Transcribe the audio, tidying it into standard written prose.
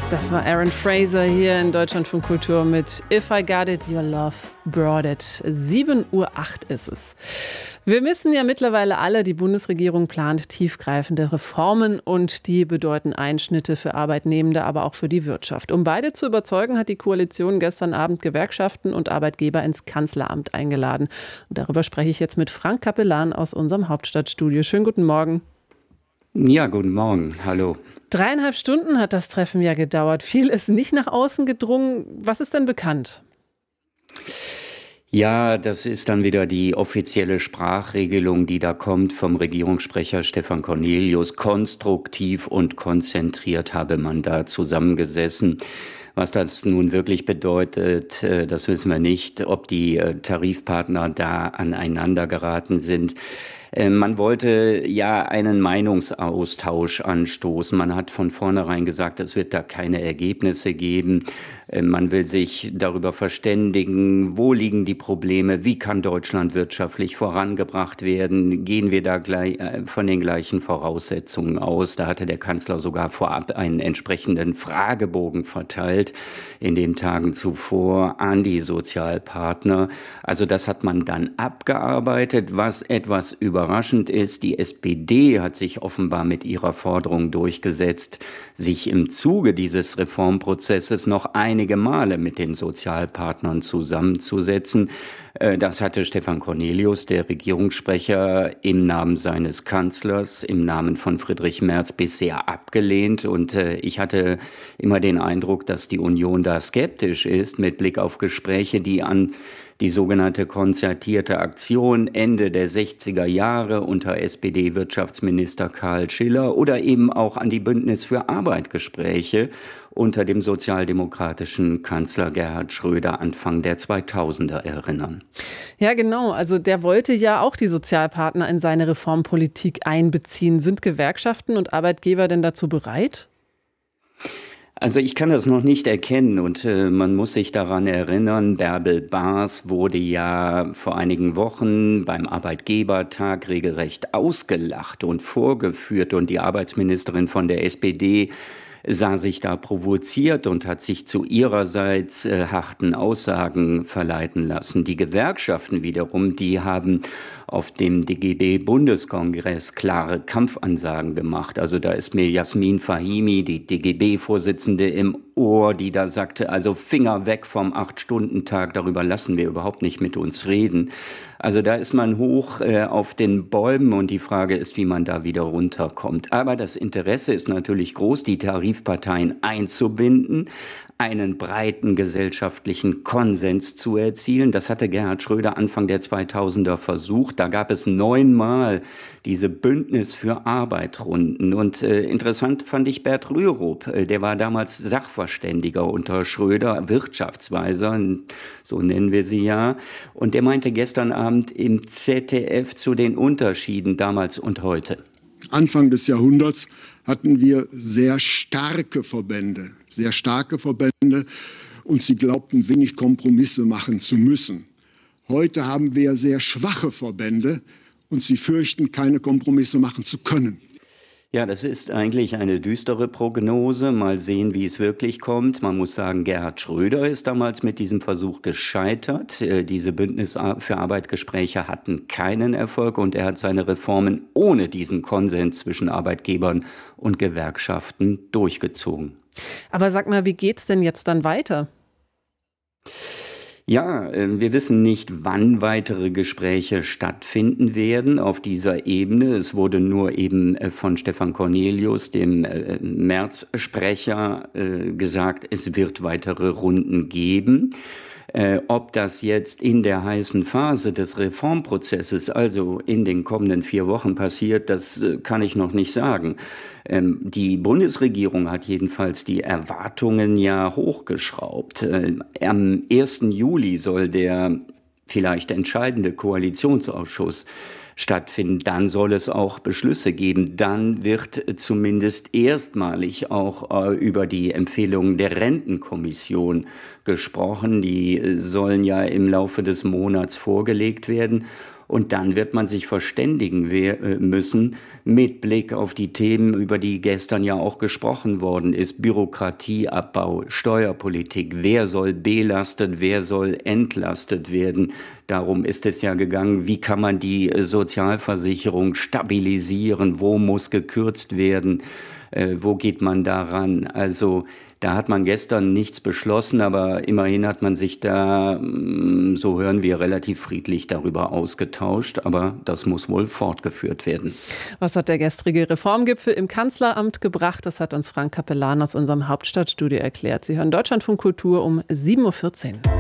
Das war Aaron Fraser hier in Deutschlandfunk Kultur mit If I Got It, Your Love Brought It. 7:08 Uhr ist es. Wir wissen ja mittlerweile alle, die Bundesregierung plant tiefgreifende Reformen und die bedeuten Einschnitte für Arbeitnehmende, aber auch für die Wirtschaft. Um beide zu überzeugen, hat die Koalition gestern Abend Gewerkschaften und Arbeitgeber ins Kanzleramt eingeladen. Und darüber spreche ich jetzt mit Frank Capellan aus unserem Hauptstadtstudio. Schönen guten Morgen. Ja, guten Morgen. Hallo. 3,5 Stunden hat das Treffen ja gedauert. Viel ist nicht nach außen gedrungen. Was ist denn bekannt? Ja, das ist dann wieder die offizielle Sprachregelung, die da kommt vom Regierungssprecher Stefan Cornelius. Konstruktiv und konzentriert habe man da zusammengesessen. Was das nun wirklich bedeutet, das wissen wir nicht, ob die Tarifpartner da aneinander geraten sind. Man wollte ja einen Meinungsaustausch anstoßen. Man hat von vornherein gesagt, es wird da keine Ergebnisse geben. Man will sich darüber verständigen, wo liegen die Probleme, wie kann Deutschland wirtschaftlich vorangebracht werden, gehen wir da gleich von den gleichen Voraussetzungen aus. Da hatte der Kanzler sogar vorab einen entsprechenden Fragebogen verteilt in den Tagen zuvor an die Sozialpartner. Also das hat man dann abgearbeitet, was etwas überraschend ist. Die SPD hat sich offenbar mit ihrer Forderung durchgesetzt, sich im Zuge dieses Reformprozesses noch einige Male mit den Sozialpartnern zusammenzusetzen. Das hatte Stefan Cornelius, der Regierungssprecher, im Namen seines Kanzlers, im Namen von Friedrich Merz bisher abgelehnt. Und ich hatte immer den Eindruck, dass die Union da skeptisch ist mit Blick auf Gespräche, die an die sogenannte konzertierte Aktion Ende der 60er Jahre unter SPD-Wirtschaftsminister Karl Schiller oder eben auch an die Bündnis für Arbeit-Gespräche unter dem sozialdemokratischen Kanzler Gerhard Schröder Anfang der 2000er erinnern. Ja, genau. Also der wollte ja auch die Sozialpartner in seine Reformpolitik einbeziehen. Sind Gewerkschaften und Arbeitgeber denn dazu bereit? Also ich kann das noch nicht erkennen und man muss sich daran erinnern, Bärbel Baas wurde ja vor einigen Wochen beim Arbeitgebertag regelrecht ausgelacht und vorgeführt und die Arbeitsministerin von der SPD sah sich da provoziert und hat sich zu ihrerseits harten Aussagen verleiten lassen. Die Gewerkschaften wiederum, die haben auf dem DGB-Bundeskongress klare Kampfansagen gemacht. Also da ist mir Jasmin Fahimi, die DGB-Vorsitzende, im Ohr, die da sagte, also Finger weg vom 8-Stunden-Tag, darüber lassen wir überhaupt nicht mit uns reden. Also da ist man hoch auf den Bäumen und die Frage ist, wie man da wieder runterkommt. Aber das Interesse ist natürlich groß, die Tarifparteien einzubinden, einen breiten gesellschaftlichen Konsens zu erzielen. Das hatte Gerhard Schröder Anfang der 2000er versucht. Da gab es 9-mal diese Bündnis für Arbeit-Runden. Und interessant fand ich Bert Rürup. Der war damals Sachverständiger unter Schröder, Wirtschaftsweiser, so nennen wir sie ja. Und der meinte gestern Abend im ZDF zu den Unterschieden damals und heute. Anfang des Jahrhunderts hatten wir sehr starke Verbände und sie glaubten, wenig Kompromisse machen zu müssen. Heute haben wir sehr schwache Verbände und sie fürchten, keine Kompromisse machen zu können. Ja, das ist eigentlich eine düstere Prognose. Mal sehen, wie es wirklich kommt. Man muss sagen, Gerhard Schröder ist damals mit diesem Versuch gescheitert. Diese Bündnis für Arbeit-Gespräche hatten keinen Erfolg und er hat seine Reformen ohne diesen Konsens zwischen Arbeitgebern und Gewerkschaften durchgezogen. Aber sag mal, wie geht's denn jetzt dann weiter? Ja, wir wissen nicht, wann weitere Gespräche stattfinden werden auf dieser Ebene. Es wurde nur eben von Stefan Cornelius, dem Merz-Sprecher, gesagt, es wird weitere Runden geben. Ob das jetzt in der heißen Phase des Reformprozesses, also in den kommenden 4 Wochen passiert, das kann ich noch nicht sagen. Die Bundesregierung hat jedenfalls die Erwartungen ja hochgeschraubt. Am 1. Juli soll der vielleicht entscheidende Koalitionsausschuss stattfinden. Dann soll es auch Beschlüsse geben. Dann wird zumindest erstmalig auch über die Empfehlungen der Rentenkommission gesprochen. Die sollen ja im Laufe des Monats vorgelegt werden. Und dann wird man sich verständigen müssen mit Blick auf die Themen, über die gestern ja auch gesprochen worden ist. Bürokratieabbau, Steuerpolitik. Wer soll belastet, wer soll entlastet werden? Darum ist es ja gegangen. Wie kann man die Sozialversicherung stabilisieren? Wo muss gekürzt werden? Wo geht man daran? Also da hat man gestern nichts beschlossen, aber immerhin hat man sich da, so hören wir, relativ friedlich darüber ausgetauscht. Aber das muss wohl fortgeführt werden. Was hat der gestrige Reformgipfel im Kanzleramt gebracht? Das hat uns Frank Capellan aus unserem Hauptstadtstudio erklärt. Sie hören Deutschlandfunk Kultur um 7:14 Uhr.